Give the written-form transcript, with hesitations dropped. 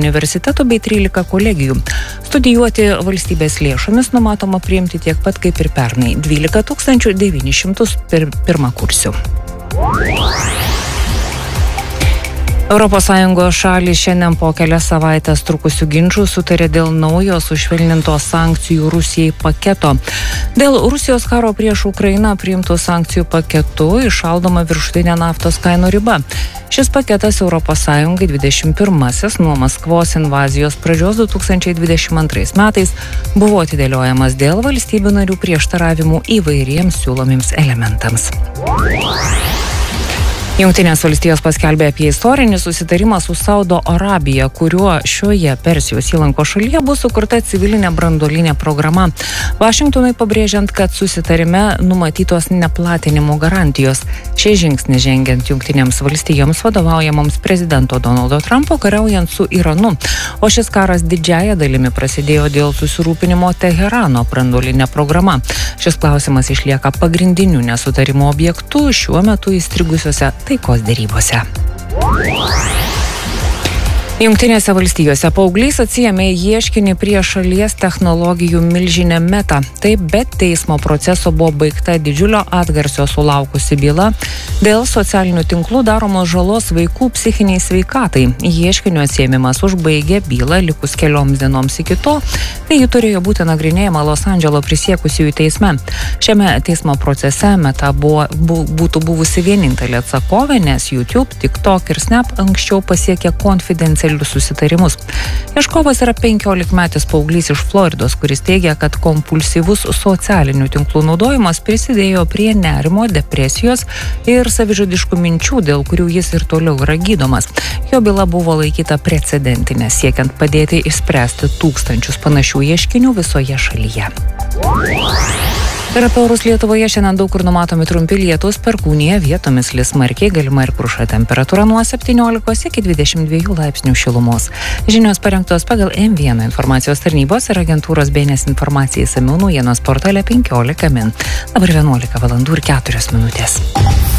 universitetų bei 13 kolegijų. Studijuoti valstybės lėšomis numatoma priimti tiek pat kaip ir pernai – 12 900 pirmakursių. ES šalys šiandien po kelias savaitės trukusių ginčų sutarė dėl naujo sušvelnintos sankcijų Rusijai paketo. Dėl Rusijos karo prieš Ukrainą priimtų sankcijų paketu įšaldoma viršutinė naftos kainų riba. Šis paketas ES 21 nuo Maskvos invazijos pradžios 2022 metais buvo atidėliojamas dėl valstybių narių prieštaravimų įvairiems siūlomiems elementams. Jungtinės valstijos paskelbė apie istorinį susitarimą su Saudo Arabija, kuriuo šioje Persijos įlankos šalyje bus sukurta civilinė branduolinė programa. Vašingtonui pabrėžiant, kad susitarime numatytos neplatinimo garantijos. Šie žingsnis žengiant Jungtinėms valstijoms vadovaujamoms prezidento Donaldo Trumpo kariaujant su Iranu. O šis karas didžiąja dalimi prasidėjo dėl susirūpinimo Teherano branduolinė programa. Šis klausimas išlieka pagrindiniu nesutarimo objektu šiuo metu įstrigusiuose taikos derybose. Jungtinėse valstijose paauglys atsiėmė ieškinį prieš šalies technologijų milžinę Meta. Taip, bet teismo proceso buvo baigta didžiulio atgarsio sulaukusi byla dėl socialinių tinklų daromos žalos vaikų psichiniai sveikatai. Ieškinio atsiėmimas užbaigė bylą likus kelioms dienoms iki to, kai ji turėjo būti nagrinėjama Los Andželo prisiekusiųjų teisme. Šiame teismo procese Meta būtų buvusi vienintelė atsakovė, nes YouTube, TikTok ir Snap anksčiau pasiekė konfidencialius susitarimus. Ieškovas yra 15-metis paauglys iš Floridos, kuris teigia, kad kompulsyvus socialinių tinklų naudojimas prisidėjo prie nerimo, depresijos ir savižudiškų minčių, dėl kurių jis ir toliau yra gydomas. Jo byla buvo laikyta precedentinė, siekiant padėti išspręsti tūkstančius panašių ieškinių visoje šalyje. Ir apie orus Lietuvoje šiandien daug kur numatomi trumpi lietūs, perkūnija, vietomis lis smarkiai, galima ir kruša, temperatūra nuo 17 iki 22 laipsnių šilumos. Žinios parengtos pagal M1 informacijos tarnybos ir agentūros BNS informacijai išsamiau naujienos portale 15 min. Dabar 11 valandų ir 4 minutės.